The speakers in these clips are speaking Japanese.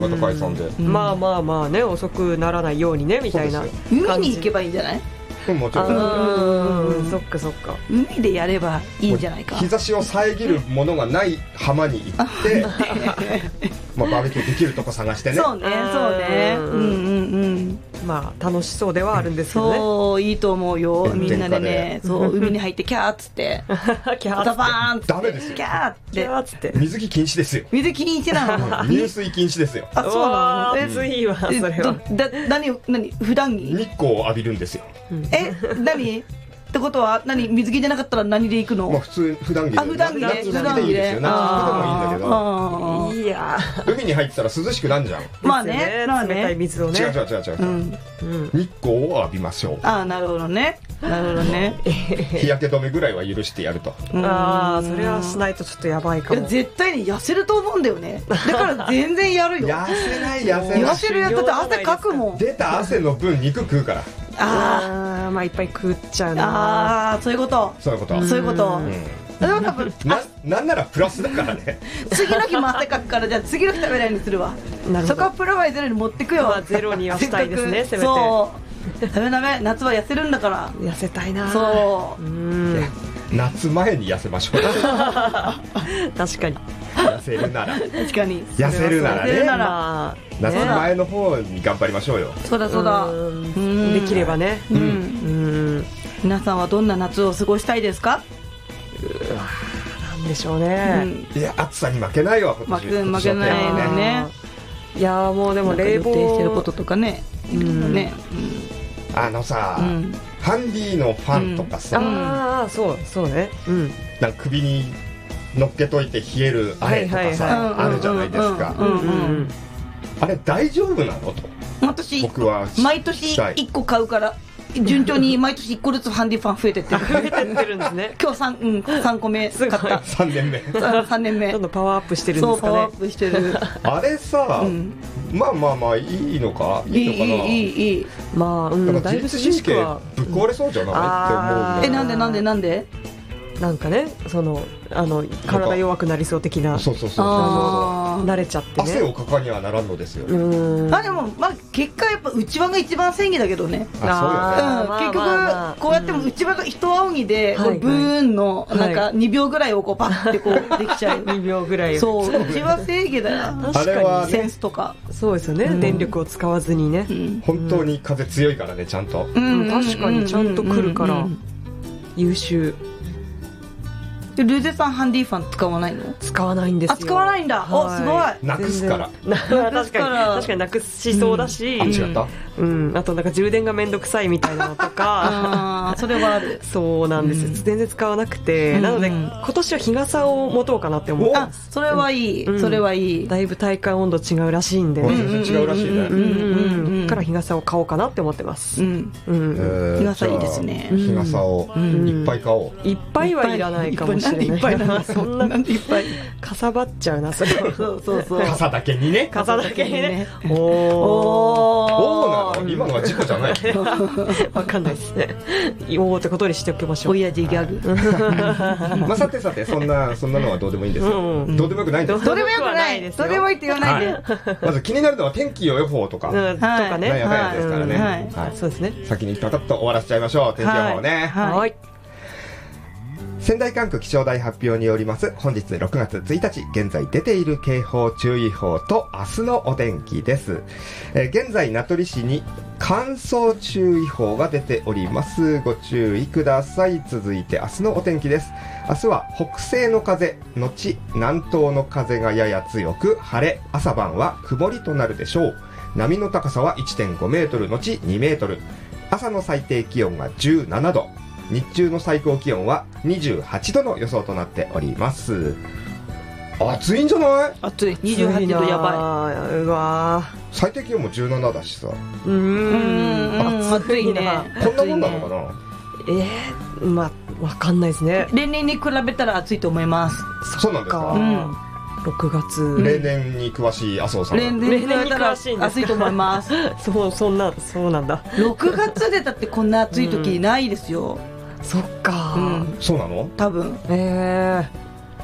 また解散で、 まあまあまあね、遅くならないようにねみたいな海に行けばいいんじゃない？ もちろんそっかそっか、 海でやればいいんじゃないか。 日差しを遮るものがない浜に行ってまあバーベキューできるとこ探してね。 そうねそうね、うんうんうん、 まあ楽しそうではあるんですけどね。 そういいと思うよ。 炎天下でみんなでね、そう海に入ってキャーっつってキャーザバーンっつってダメですよ。 キャーっキャーっつって水着禁止ですよ。 水禁止なの。 入水禁止ですよ。 あ、そうなの。 むずいわそれは。 何普段着？ 日光を浴びるんですよ。 何ってことは何、水着じゃなかったら何で行くの？ まあ普通普段着で。 あ、普段着で、 夏着でいいですよ。夏着でもいいんだけど。 いや海に入ってたら涼しくなんじゃん。 まあね、まあ冷たいね。 水をね。 違う。日光を浴びましょう。 あ、なるほどね。なるほどね。 日焼け止めぐらいは許してやると。 ああ、それはしないとちょっとやばいかも。 絶対に痩せると思うんだよね。だから全然やるよ。 痩せない痩せない。 痩せるやつだって汗かくもん。 出た汗の分肉食うから。 ああ、まあいっぱい食っちゃうな。 ああ、そういうこと。 そういうこと。 そういうこと。でも多分なんならプラスだからね。 次の日も汗かくから、じゃあ次の日食べないようにするわ。そこはプラマイゼロに持ってくよ。 まあゼロにはしたいですね、せめて。 そうダメ夏は痩せるんだから。 痩せたいな。 そう夏前に痩せましょう。 確かに痩せるなら。 確かに痩せるならね。 まあ夏前の方に頑張りましょうよ。 そうだそうだ。 できればね。 皆さんはどんな夏を過ごしたいですか？ なんでしょうね。 いや、暑さに負けないわ。 負けないのね。 いやもうでも冷房予定してることとかね。ね。 さ、ハンディのファンとかさ、 ああそうね。 なんか首に乗っけといて冷えるあれとかさあるじゃないですか。あれ大丈夫なのと。 私僕は毎年1個買うから順調に毎年1個ずつハンディファン増えてってるんですね。今日3個目買った。3年目どんどんパワーアップしてるんですかね。 そうパワーアップしてる。 あれさ、まあいいのかな。 いいまあなんか自律神経ぶっ壊れそうじゃないって思う。 なんでなんかね、体弱くなりそう的な。 そう慣れちゃってね。 汗をかかにはならんのですよ。 でも結果やっぱ内輪が一番正義だけどね。 そうよね。 結局こうやっても内輪が一仰ぎでブーンのなんか2秒ぐらいをこうパッてこうできちゃう。 2秒ぐらい。 そう、内輪正義だよ。 あれはセンスとか。 そうですよね。電力を使わずにね。 本当に風強いからね、ちゃんと。 確かにちゃんと来るから優秀。 ルーゼさんハンディファン使わないの？ 使わないんですよ。 使わないんだ。お、すごい。 なくすから。 確かになくしそうだし。 違った。 あとなんか充電がめんどくさいみたいなのとか。 それはある。 そうなんですよ。全然使わなくて、なので今年は日傘を持とうかなって思う。 それはいい。それはいい。 だいぶ体感温度違うらしいんで。 全然違うらしいね。 から日傘を買おうかなって思ってます。日傘いいですね。 日傘をいっぱい買おう。 いっぱいはいらないかもしれない。 いっぱいなそんなんでいっぱいかさばっちゃうなそれ。 そう傘だけにね。 傘だけにね。 おーなの？今のは事故じゃない。 わかんないですね。おーってことにしておきましょう。 親父ギャグ。 まあさてそんなのはどうでもいいんですよ。どうでもよくないんです。 どうでもよくないです。それはいいって言わないで。 まず気になるのは天気予報とかね。やばいですからね。 そうですね。 先にパカッと終わらせちゃいましょう。天気予報ね。 はい。 仙台管区気象台発表によります本日6月1日現在出ている警報注意報と明日のお天気です。現在名取市に乾燥注意報が出ております。ご注意ください。続いて明日のお天気です。明日は北西の風後南東の風がやや強く晴れ、朝晩は曇りとなるでしょう。波の高さは 1.5 メートル後2メートル。朝の最低気温が17度、日中の最高気温は28度の予想となっております。暑いんじゃない？ 暑い。28度やばい。うわ最低気温も17だしさ。 暑いね。 こんなもんなのかな？ まあわかんないですね。 例年に比べたら暑いと思います。 そうなんですか。 6月。 例年に詳しい麻生さん。 例年に詳しいんです。暑いと思います。 そうなんだ。 6月でだってこんな暑い時ないですよ。 そっか。 そうなの？ 多分。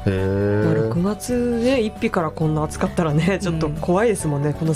6月ね1日からこんな暑かったらねちょっと怖いですもんね、この